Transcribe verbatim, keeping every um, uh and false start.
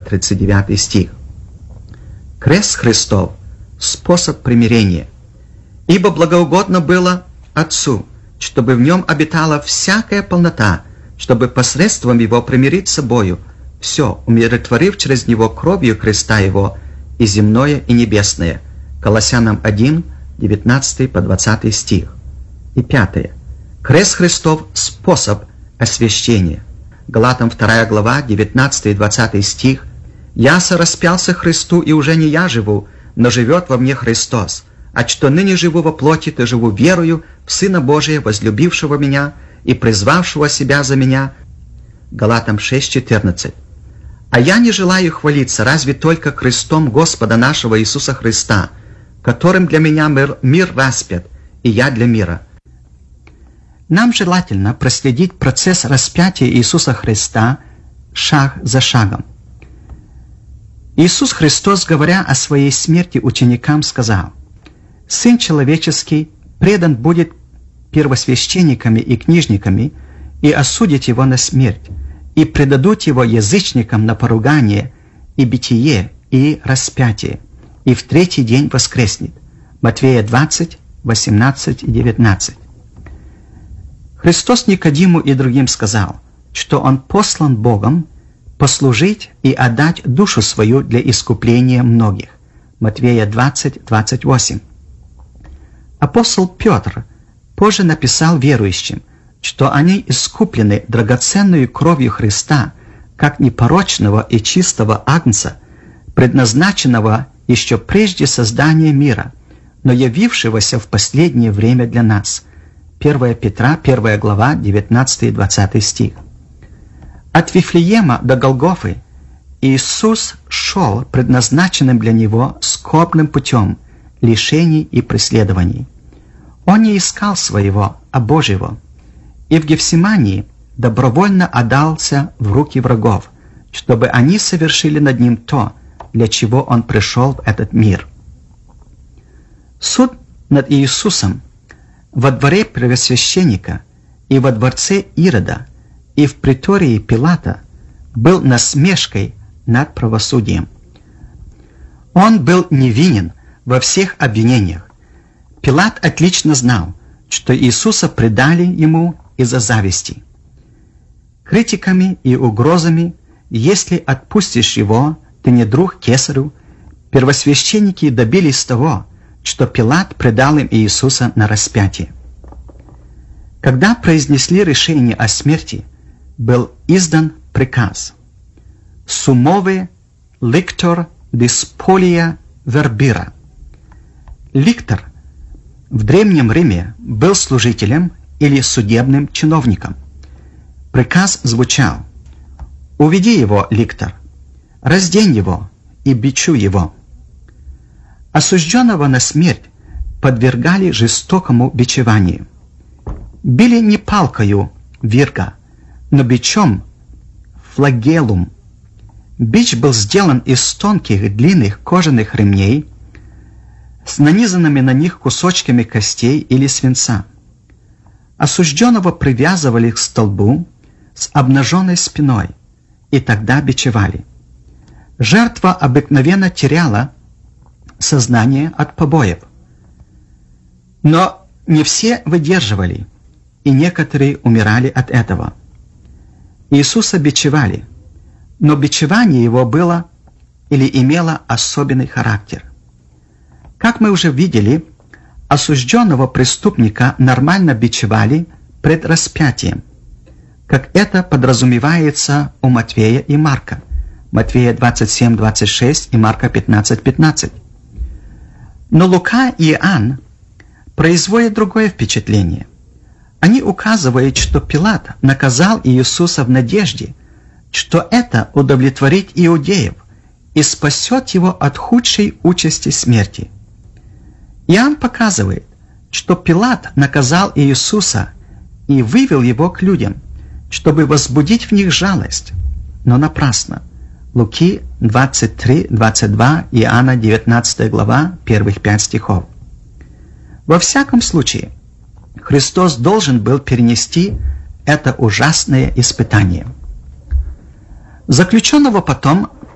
тридцать девятый стих. Крест Христов – способ примирения. Ибо благоугодно было Отцу, чтобы в нем обитала всякая полнота, чтобы посредством его примирить с собою все, умиротворив через него кровью креста его и земное, и небесное. Колоссянам один, девятнадцатый по двадцатый стих. И пятое. Крест Христов – способ освящения. Галатам вторая глава, девятнадцатый и двадцатый стих. «Я сораспялся Христу, и уже не я живу, но живет во мне Христос. А что ныне живу во плоти, то живу верою в Сына Божия, возлюбившего меня и призвавшего себя за меня». Галатам шесть, четырнадцать. «А я не желаю хвалиться, разве только крестом Господа нашего Иисуса Христа, которым для меня мир, мир распят, и я для мира». Нам желательно проследить процесс распятия Иисуса Христа шаг за шагом. Иисус Христос, говоря о своей смерти ученикам, сказал: «Сын человеческий предан будет первосвященниками и книжниками, и осудят его на смерть, и предадут его язычникам на поругание, и битие, и распятие, и в третий день воскреснет». Матфея двадцать, восемнадцать и девятнадцать. Христос Никодиму и другим сказал, что Он послан Богом послужить и отдать душу свою для искупления многих. Матфея двадцать, двадцать восемь. Апостол Петр позже написал верующим, что они искуплены драгоценную кровью Христа, как непорочного и чистого агнца, предназначенного еще прежде создания мира, но явившегося в последнее время для нас. первое Петра, первая глава, девятнадцатый и двадцатый стих. От Вифлеема до Голгофы Иисус шел предназначенным для Него скорбным путем лишений и преследований. Он не искал своего, а Божьего, и в Гефсимании добровольно отдался в руки врагов, чтобы они совершили над Ним то, для чего Он пришел в этот мир. Суд над Иисусом во дворе первосвященника и во дворце Ирода и в притории Пилата был насмешкой над правосудием. Он был невинен во всех обвинениях. Пилат отлично знал, что Иисуса предали ему из-за зависти. Критиками и угрозами: «Если отпустишь его, ты не друг кесарю», первосвященники добились того, что Пилат предал им Иисуса на распятие. Когда произнесли решение о смерти, был издан приказ «Сумове ликтор дисполия вербира». Ликтор в Древнем Риме был служителем или судебным чиновником. Приказ звучал: «Уведи его, ликтор, раздень его и бичуй его». Осужденного на смерть подвергали жестокому бичеванию. Били не палкою вирга, но бичом флагелум. Бич был сделан из тонких длинных кожаных ремней с нанизанными на них кусочками костей или свинца. Осужденного привязывали к столбу с обнаженной спиной, и тогда бичевали. Жертва обыкновенно теряла сознание от побоев. Но не все выдерживали, и некоторые умирали от этого. Иисуса бичевали, но бичевание его было или имело особенный характер. Как мы уже видели, осужденного преступника нормально бичевали пред распятием, как это подразумевается у Матфея и Марка. Матфея двадцать семь, двадцать шесть и Марка пятнадцать, пятнадцать. Но Лука и Иоанн производят другое впечатление. Они указывают, что Пилат наказал Иисуса в надежде, что это удовлетворит иудеев и спасет его от худшей участи смерти. Иоанн показывает, что Пилат наказал Иисуса и вывел его к людям, чтобы возбудить в них жалость, но напрасно. Луки двадцать три, двадцать два, Иоанна девятнадцатая глава, первых пять стихов. Во всяком случае, Христос должен был перенести это ужасное испытание. Заключенного потом